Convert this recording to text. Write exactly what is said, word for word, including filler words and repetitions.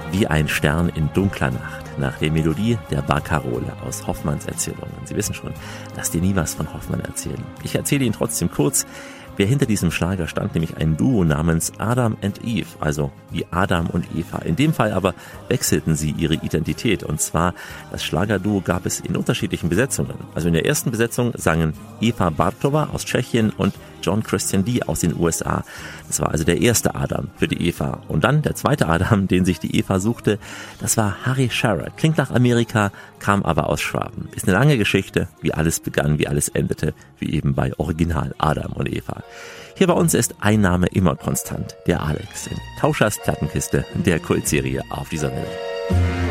Wie ein Stern in dunkler Nacht, nach der Melodie der Barkarole aus Hoffmanns Erzählungen. Sie wissen schon, lass dir nie was von Hoffmann erzählen. Ich erzähle Ihnen trotzdem kurz, wer hinter diesem Schlager stand, nämlich ein Duo namens Adam and Eve, also wie Adam und Eva. In dem Fall aber wechselten sie ihre Identität, und zwar das Schlagerduo gab es in unterschiedlichen Besetzungen. Also in der ersten Besetzung sangen Eva Bartova aus Tschechien und John Christian Lee aus den U S A. Das war also der erste Adam für die Eva. Und dann der zweite Adam, den sich die Eva suchte, das war Harry Shearer. Klingt nach Amerika, kam aber aus Schwaben. Ist eine lange Geschichte, wie alles begann, wie alles endete, wie eben bei Original Adam und Eva. Hier bei uns ist ein Name immer konstant, der Alex in Tauschers Plattenkiste der Kultserie Auf dieser Welt.